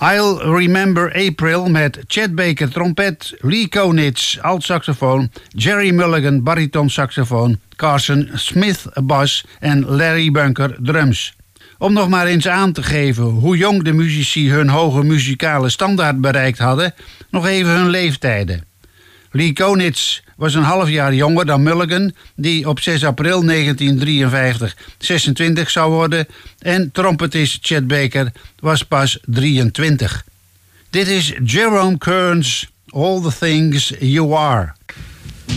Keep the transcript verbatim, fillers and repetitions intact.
I'll Remember April met Chet Baker trompet, Lee Konitz alt-saxofoon, Jerry Mulligan bariton-saxofoon, Carson Smith bas en Larry Bunker drums. Om nog maar eens aan te geven hoe jong de muzici hun hoge muzikale standaard bereikt hadden, nog even hun leeftijden. Lee Konitz was een half jaar jonger dan Mulligan, die op zes april negentien drieënvijftig zesentwintig zou worden, en trompetist Chet Baker was pas drieëntwintig. Dit is Jerome Kern's All the Things You Are.